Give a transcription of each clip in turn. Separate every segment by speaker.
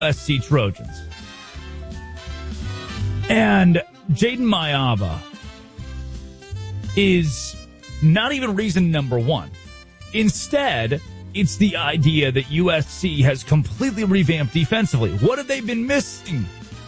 Speaker 1: USC Trojans. And Jaden Mayava is not even reason number one. Instead, it's the idea that USC has completely revamped defensively. What have they been missing?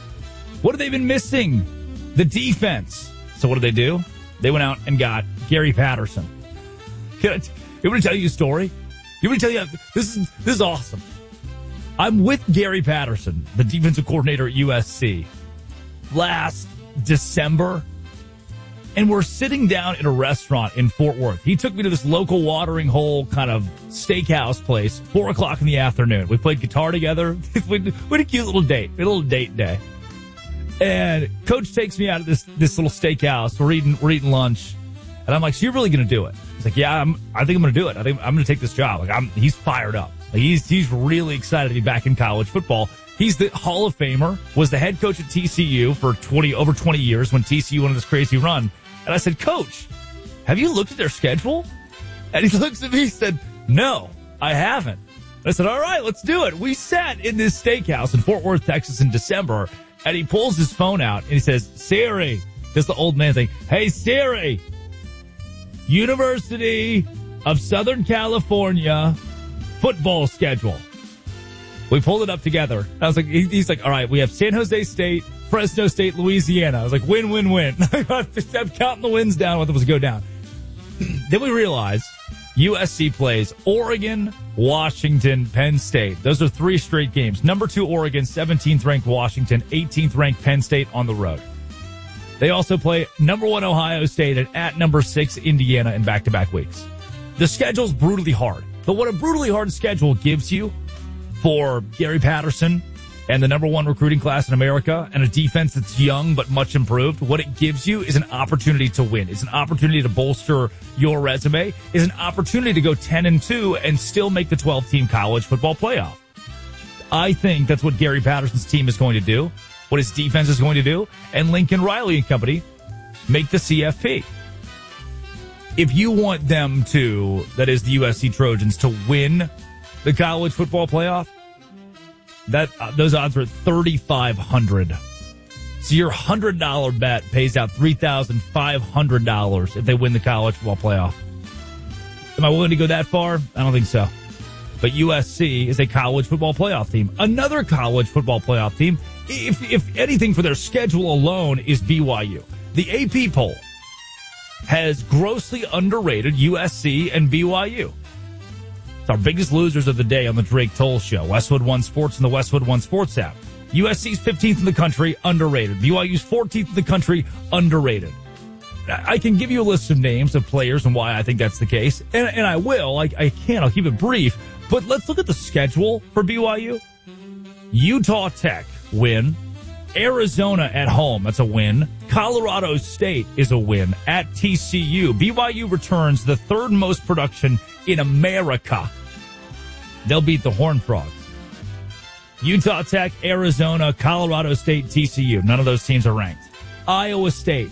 Speaker 1: The defense. So what did they do? They went out and got Gary Patterson. You want me to tell you a story? You want me to tell you, this is awesome. I'm with Gary Patterson, the defensive coordinator at USC, last December, and we're sitting down in a restaurant in Fort Worth. He took me to this local watering hole kind of steakhouse place, 4 o'clock in the afternoon. We played guitar together. We had a cute little date. We had a little date day. And Coach takes me out of this little steakhouse. We're eating lunch. And I'm like, so you're really going to do it? He's like, yeah, I think I'm going to do it. I think I'm going to take this job. Like, he's fired up. Like, he's really excited to be back in college football. He's the Hall of Famer, was the head coach at TCU for over 20 years when TCU went on this crazy run. And I said, Coach, have you looked at their schedule? And he looks at me and said, no, I haven't. And I said, all right, let's do it. We sat in this steakhouse in Fort Worth, Texas in December, and he pulls his phone out and he says, Siri, this is the old man thing. Hey, Siri, University of Southern California football schedule. We pulled it up together. I was like, he's like, all right, we have San Jose State, Fresno State, Louisiana. I was like, win, win, win. I'm counting the wins down, what was to go down. Then we realized USC plays Oregon, Washington, Penn State. Those are 3 straight games. Number 2, Oregon, 17th ranked Washington, 18th ranked Penn State on the road. They also play number 1 Ohio State and at number 6 Indiana in back-to-back weeks. The schedule's brutally hard. But what a brutally hard schedule gives you for Gary Patterson and the number 1 recruiting class in America and a defense that's young but much improved, what it gives you is an opportunity to win. It's an opportunity to bolster your resume. It's an opportunity to go 10-2 and still make the 12-team college football playoff. I think that's what Gary Patterson's team is going to do, what his defense is going to do, and Lincoln Riley and company make the CFP. If you want them to, that is the USC Trojans, to win the college football playoff, those odds are at 3,500. So your $100 bet pays out $3,500 if they win the college football playoff. Am I willing to go that far? I don't think so. But USC is a college football playoff team. Another college football playoff team, if anything for their schedule alone, is BYU. The AP poll has grossly underrated USC and BYU. It's our biggest losers of the day on the Drake Toll Show. Westwood One Sports and the Westwood One Sports app. USC's 15th in the country, underrated. BYU's 14th in the country, underrated. I can give you a list of names of players and why I think that's the case. And I will. I can't. I'll keep it brief. But let's look at the schedule for BYU. Utah Tech, win. Arizona at home, that's a win. Colorado State is a win at TCU. BYU returns the 3rd most production in America. They'll beat the Horned Frogs. Utah Tech, Arizona, Colorado State, TCU. None of those teams are ranked. Iowa State.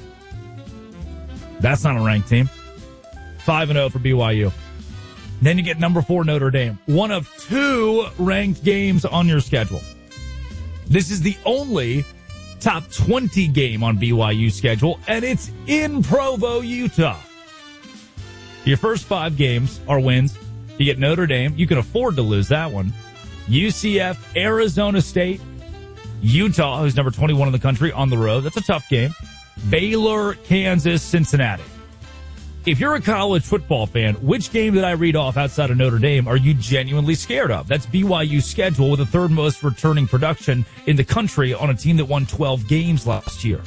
Speaker 1: That's not a ranked team. 5-0 for BYU. Then you get number 4 Notre Dame. One of 2 ranked games on your schedule. This is the only top 20 game on BYU's schedule, and it's in Provo, Utah. Your first 5 games are wins. You get Notre Dame. You can afford to lose that one. UCF, Arizona State, Utah, who's number 21 in the country, on the road. That's a tough game. Baylor, Kansas, Cincinnati. If you're a college football fan, which game that I read off outside of Notre Dame are you genuinely scared of? That's BYU's schedule with the 3rd most returning production in the country on a team that won 12 games last year.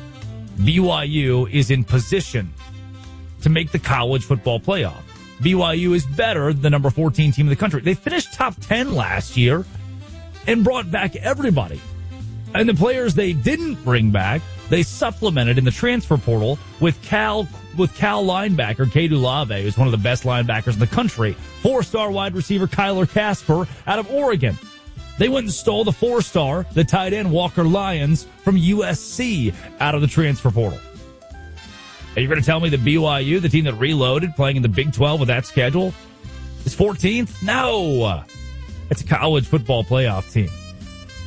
Speaker 1: BYU is in position to make the college football playoff. BYU is better than the number 14 team in the country. They finished top 10 last year and brought back everybody. And the players they didn't bring back, they supplemented in the transfer portal with Cal linebacker Kedu Lave, who's one of the best linebackers in the country. 4-star wide receiver Kyler Casper out of Oregon. They went and stole the 4-star, the tight end Walker Lyons from USC out of the transfer portal. And you're going to tell me that BYU, the team that reloaded, playing in the Big 12 with that schedule, is 14th? No! It's a college football playoff team.